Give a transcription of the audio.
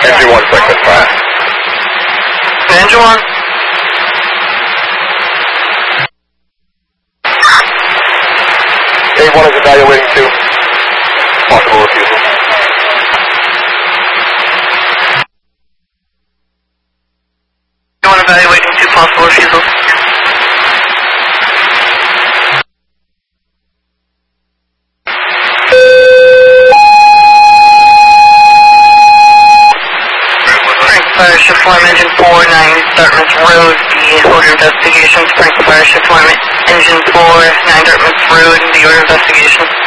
Engine 1 segment fast. Engine 1. A1 is evaluating 2. Possible refusal. A1 evaluating 2 possible refusals. Fire shift alarm engine 49 Dartmouth Road, the order investigation. Frank fire shift alarm engine 49 Dartmouth Road, the order investigation.